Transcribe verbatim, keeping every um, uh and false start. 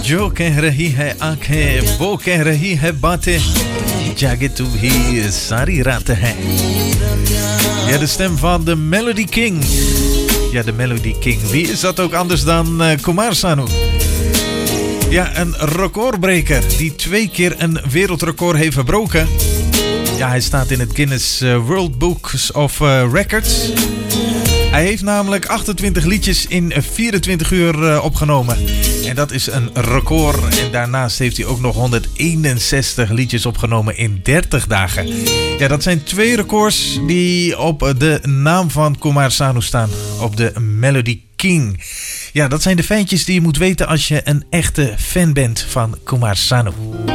जो कह रही है आंखें वो कह रही है बातें जागे तू भी सारी रात है. Ja, de stem van de Melody King. Ja, de Melody King. Wie is dat ook anders dan uh, Kumar Sanu? Ja, een recordbreker die twee keer een wereldrecord heeft verbroken. Ja, hij staat in het Guinness uh, World Books of uh, Records. Hij heeft namelijk achtentwintig liedjes in vierentwintig uur uh, opgenomen. En dat is een record. En daarnaast heeft hij ook nog honderdeenenzestig liedjes opgenomen in dertig dagen. Ja, dat zijn twee records die op de naam van Kumar Sanu staan. Op de Melody King. Ja, dat zijn de feitjes die je moet weten als je een echte fan bent van Kumar Sanu.